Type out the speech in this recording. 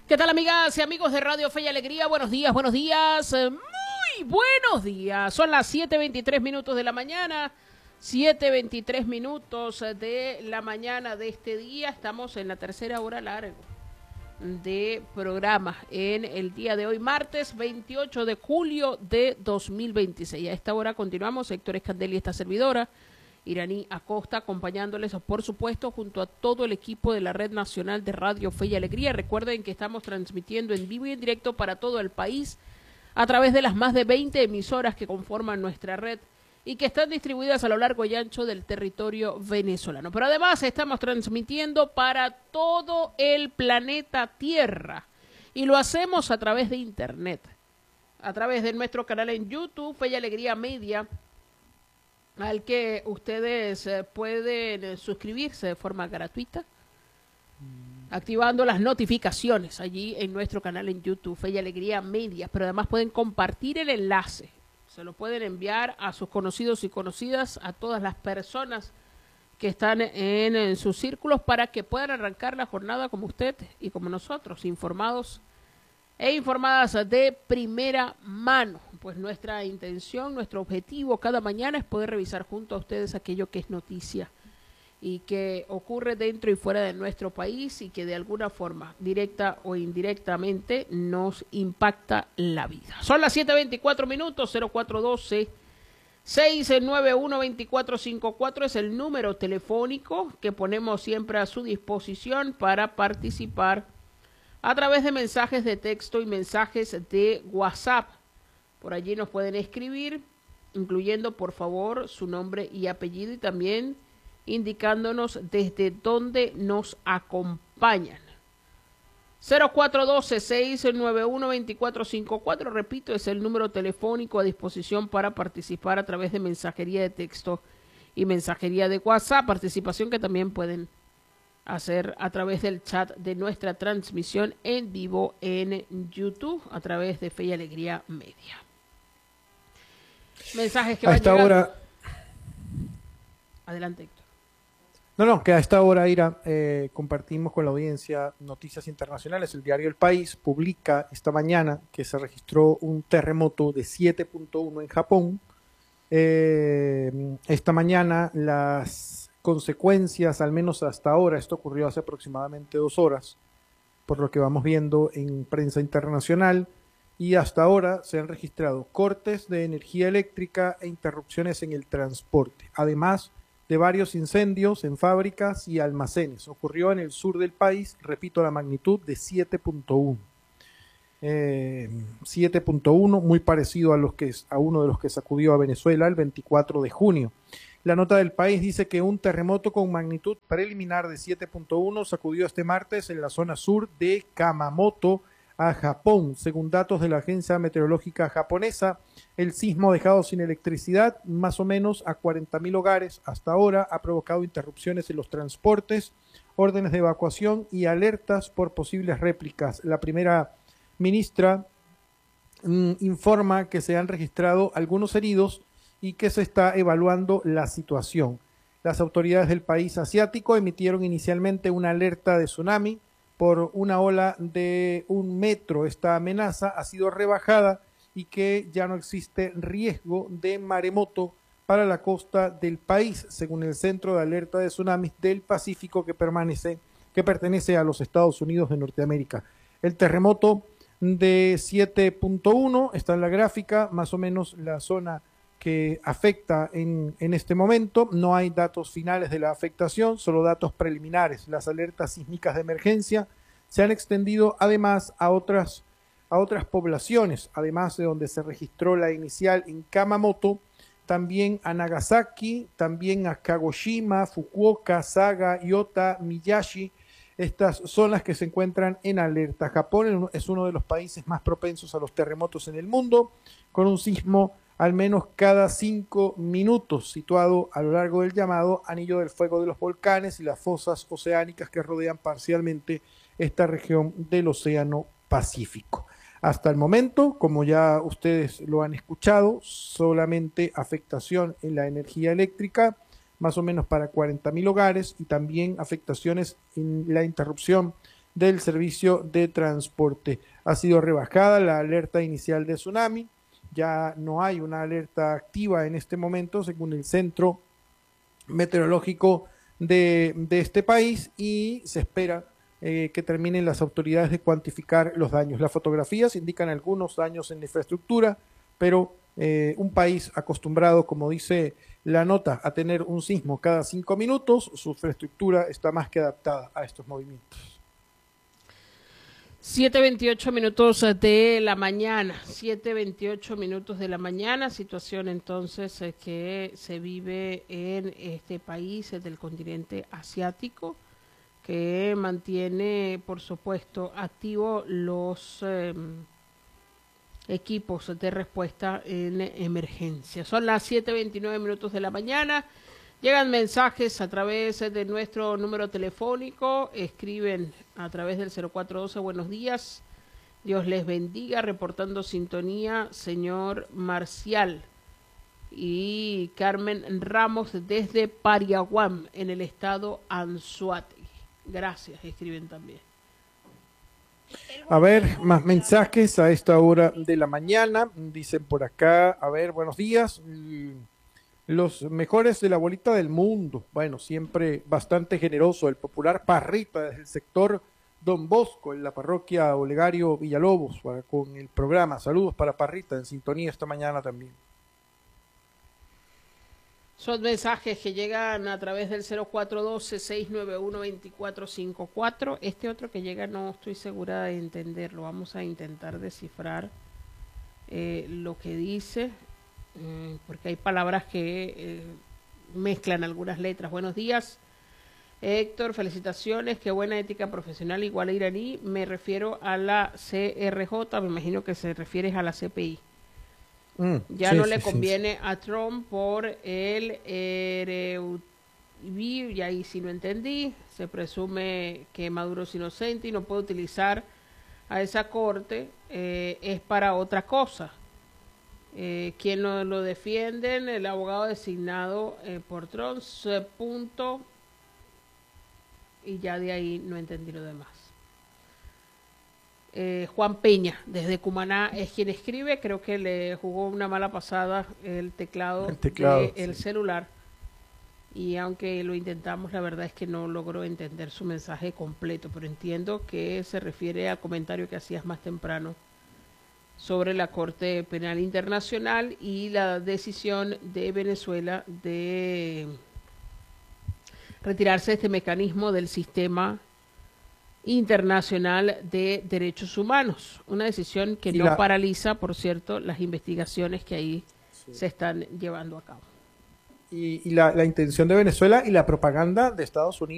¿Qué tal, amigas y amigos de Radio Fe y Alegría? Buenos días, muy buenos días. Son las 7:23 minutos de la mañana, 7:23 minutos de la mañana de este día. Estamos en la tercera hora larga de programa en el día de hoy, martes 28 de julio de 2026. A esta hora continuamos, Héctor Escandel y esta servidora, Iraní Acosta, acompañándoles, por supuesto, junto a todo el equipo de la Red Nacional de Radio Fe y Alegría. Recuerden que estamos transmitiendo en vivo y en directo para todo el país a través de las más de 20 emisoras que conforman nuestra red y que están distribuidas a lo largo y ancho del territorio venezolano. Pero además estamos transmitiendo para todo el planeta Tierra y lo hacemos a través de Internet, a través de nuestro canal en YouTube, Fe y Alegría Media, al que ustedes pueden suscribirse de forma gratuita, activando las notificaciones allí en nuestro canal en YouTube, Fe y Alegría Media, pero además pueden compartir el enlace, se lo pueden enviar a sus conocidos y conocidas, a todas las personas que están en sus círculos para que puedan arrancar la jornada como usted y como nosotros, informados e informadas de primera mano. Pues nuestra intención, nuestro objetivo cada mañana es poder revisar junto a ustedes aquello que es noticia y que ocurre dentro y fuera de nuestro país y que de alguna forma, directa o indirectamente, nos impacta la vida. Son las 7:24 minutos, 0412-691-2454 es el número telefónico que ponemos siempre a su disposición para participar a través de mensajes de texto y mensajes de WhatsApp. Por allí nos pueden escribir, incluyendo, por favor, su nombre y apellido y también indicándonos desde dónde nos acompañan. 0412-691-2454, repito, es el número telefónico a disposición para participar a través de mensajería de texto y mensajería de WhatsApp, participación que también pueden hacer a través del chat de nuestra transmisión en vivo en YouTube a través de Fe y Alegría Media. Mensajes que a van esta llegando. hora. Adelante, Héctor. No, que a esta hora, Ira, compartimos con la audiencia noticias internacionales. El diario El País publica esta mañana que se registró un terremoto de 7.1 en Japón. Esta mañana las consecuencias, al menos hasta ahora, esto ocurrió hace aproximadamente 2 horas, por lo que vamos viendo en prensa internacional, y hasta ahora se han registrado cortes de energía eléctrica e interrupciones en el transporte, además de varios incendios en fábricas y almacenes. Ocurrió en el sur del país, repito, la magnitud de 7.1. 7.1, muy parecido a uno de los que sacudió a Venezuela el 24 de junio. La nota del País dice que un terremoto con magnitud preliminar de 7.1 sacudió este martes en la zona sur de Kamamoto, a Japón. Según datos de la agencia meteorológica japonesa, el sismo ha dejado sin electricidad más o menos a 40.000 hogares. Hasta ahora ha provocado interrupciones en los transportes, órdenes de evacuación y alertas por posibles réplicas. La primera ministra informa que se han registrado algunos heridos y que se está evaluando la situación. Las autoridades del país asiático emitieron inicialmente una alerta de tsunami por una ola de 1 metro. Esta amenaza ha sido rebajada y que ya no existe riesgo de maremoto para la costa del país, según el Centro de Alerta de Tsunamis del Pacífico que pertenece a los Estados Unidos de Norteamérica. El terremoto de 7.1 está en la gráfica, más o menos la zona que afecta en este momento. No hay datos finales de la afectación, solo datos preliminares. Las alertas sísmicas de emergencia se han extendido además a otras poblaciones, además de donde se registró la inicial en Kamamoto, también a Nagasaki, también a Kagoshima, Fukuoka, Saga, Iota, Miyashi. Estas son las que se encuentran en alerta. Japón es uno de los países más propensos a los terremotos en el mundo, con un sismo al menos cada 5 minutos, situado a lo largo del llamado Anillo del Fuego de los volcanes y las fosas oceánicas que rodean parcialmente esta región del Océano Pacífico. Hasta el momento, como ya ustedes lo han escuchado, solamente afectación en la energía eléctrica, más o menos para 40.000 hogares, y también afectaciones en la interrupción del servicio de transporte. Ha sido rebajada la alerta inicial de tsunami, ya no hay una alerta activa en este momento, según el Centro Meteorológico de este país, y se espera que terminen las autoridades de cuantificar los daños. Las fotografías indican algunos daños en la infraestructura, pero un país acostumbrado, como dice la nota, a tener un sismo cada 5 minutos, su infraestructura está más que adaptada a estos movimientos. 7:28 minutos de la mañana, 7:28 minutos de la mañana, situación entonces que se vive en este país del continente asiático, que mantiene, por supuesto, activo los equipos de respuesta en emergencia. Son las 7:29 minutos de la mañana. Llegan mensajes a través de nuestro número telefónico, escriben a través del 0412, buenos días, Dios les bendiga, reportando sintonía, señor Marcial y Carmen Ramos desde Pariaguam, en el estado Anzoátegui. Gracias, escriben también. A ver, más mensajes a esta hora de la mañana, dicen por acá, a ver, buenos días. Los mejores de la bolita del mundo. Bueno, siempre bastante generoso. El popular Parrita desde el sector Don Bosco, en la parroquia Olegario Villalobos, con el programa. Saludos para Parrita, en sintonía esta mañana también. Son mensajes que llegan a través del 0412-691-2454. Este otro que llega no estoy segura de entenderlo. Vamos a intentar descifrar lo que dice. Porque hay palabras que mezclan algunas letras. Buenos días, Héctor, felicitaciones, qué buena ética profesional, igual a iraní. Me refiero a la CRJ, me imagino que se refiere a la CPI. Ya no le conviene a Trump por el y ahí sí no entendí. Se presume que Maduro es inocente y no puede utilizar a esa corte, es para otra cosa. Quien lo defienden, el abogado designado por Trump, punto, y ya de ahí no entendí lo demás. Juan Peña, desde Cumaná, es quien escribe, creo que le jugó una mala pasada el teclado del celular, y aunque lo intentamos, la verdad es que no logró entender su mensaje completo, pero entiendo que se refiere al comentario que hacías más temprano sobre la Corte Penal Internacional y la decisión de Venezuela de retirarse de este mecanismo del sistema internacional de derechos humanos. Una decisión que no paraliza, por cierto, las investigaciones que ahí se están llevando a cabo. Y la intención de Venezuela y la propaganda de Estados Unidos